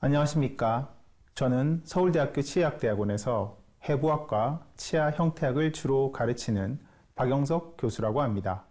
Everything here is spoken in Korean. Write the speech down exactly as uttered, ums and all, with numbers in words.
안녕하십니까. 저는 서울대학교 치의학대학원에서 해부학과 치아 형태학을 주로 가르치는 박영석 교수라고 합니다.